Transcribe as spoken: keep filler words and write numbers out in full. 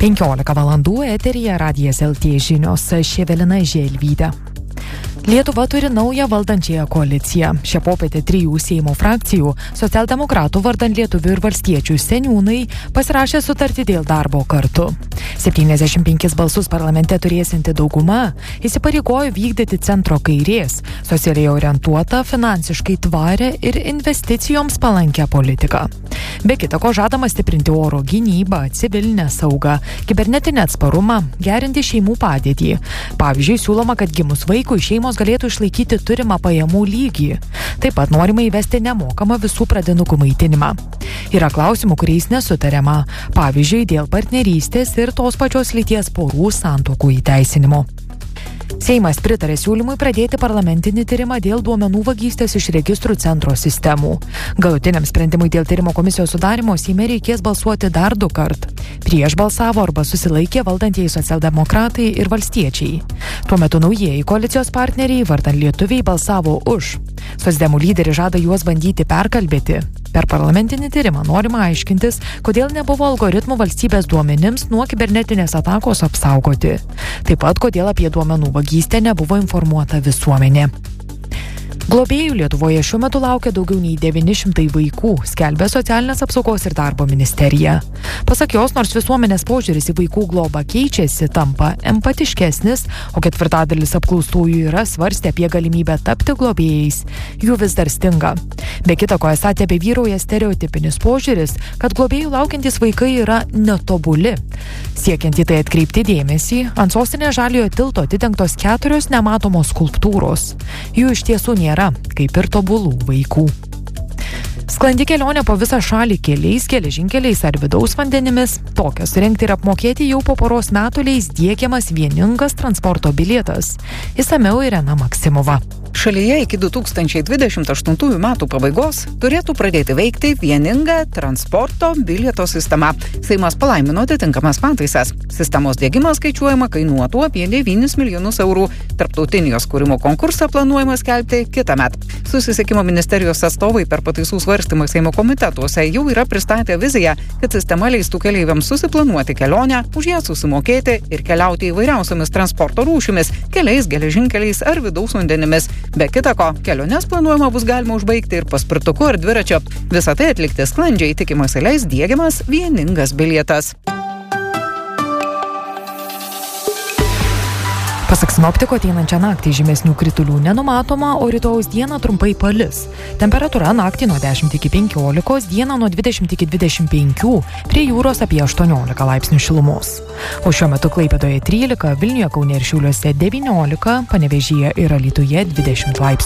penkiolika valandų eteryje Radijas L T žinios, aš Evelina Želvytė. Lietuva turi naują valdančiąją koaliciją. Šią popietę trijų Seimo frakcijų – socialdemokratų vardan lietuvių ir valstiečių seniūnai pasirašė sutartį dėl darbo kartu. septyniasdešimt penkis balsus parlamente turėsinti dauguma įsipareigojo vykdyti centro kairės, socialiai orientuotą, finansiškai tvarę ir investicijoms palankę politiką. Be kita ko žadama stiprinti oro gynybą, civilinę saugą, kibernetinę atsparumą, gerinti šeimų padėtį. Pavyzdžiui, siūloma, kad gimus vaikui šeimos galėtų išlaikyti turimą pajamų lygį. Taip pat norima įvesti nemokamą visų pradinukų maitinimą. Yra klausimų, kuriais nesutariama. Pavyzdžiui, dėl partnerystės ir tos pačios lyties porų santuokų įteisinimo. Seimas pritarė siūlymui pradėti parlamentinį tyrimą dėl duomenų vagystės iš registrų centro sistemų. Galutiniam sprendimui dėl tyrimo komisijos sudarimo Seime reikės balsuoti dar du kart. Prieš balsavo arba susilaikė valdantieji socialdemokratai ir valstiečiai. Tuo metu naujieji koalicijos partneriai vardan lietuviai balsavo už. Socdemų lyderis žada juos bandyti perkalbėti. Per parlamentinį tyrimą norima aiškintis, kodėl nebuvo algoritmų valstybės duomenims nuo kibernetinės atakos apsaugoti. Taip pat, kodėl apie duomenų vagystę nebuvo informuota visuomenė. Globėjų Lietuvoje šiuo metu laukia daugiau nei devyni šimtai vaikų, skelbia Socialinės apsaugos ir darbo ministerija. Pasak jos, nors visuomenės požiūris į vaikų globą keičiasi, tampa empatiškesnis, o ketvirtadalis apklaustųjų yra svarstę apie galimybę tapti globėjais. Jų vis dar stinga. Be kita ko, esą tebevyrauja stereotipinis požiūris, kad globėjų laukiantys vaikai yra netobuli. Siekiant į tai atkreipti dėmesį, ant sostinės Žaliojo tilto atidengtos keturios nematomos skulptūros. Jų iš tiesų nėra, kaip ir tobulų vaikų. Sklandi kelionė po visą šalį keliais, geležinkeliais ar vidaus vandenimis. Tokią surengti ir apmokėti jau po poros metų leis diegiamas vieningas transporto bilietas. Išsamiau Irena Maksimova. Šalyje iki du tūkstančiai dvidešimt aštuntųjų metų pabaigos turėtų pradėti veikti vieninga transporto bilieto sistema. Seimas palaimino atitinkamas pataisas. Sistemos diegimas skaičiuojama kainuotų apie devynis milijonus eurų. Tarptautinį jos kūrimo konkursą planuojama skelbti kitąmet. Susisiekimo ministerijos atstovai per pataisų svarstymą Seimo komitetuose jau yra pristatę viziją, kad sistema leistų keleiviams susiplanuoti kelionę, už ją susimokėti ir keliauti įvairiausiomis transporto rūšimis, keliais, geležinkeliais ar vidaus vandenimis. Be kita ko, keliones planuojama bus galima užbaigti ir paspirtuku ar dviračiu. Visą tai atlikti sklandžiai tikimasi leis diegiamas vieningas bilietas. Pasak sinoptiko, ateinančią naktį žymesnių kritulių nenumatoma, o rytojaus dieną trumpai palis. Temperatūra naktį nuo dešimt iki penkiolikos, dieną nuo dvidešimt iki dvidešimt penkių, prie jūros apie aštuoniolika laipsnių šilumos. O šiuo metu Klaipėdoje trylika, Vilniuje, Kaune ir Šiauliuose devyniolika, Panevėžyje ir Alytuje dvidešimt laipsnių.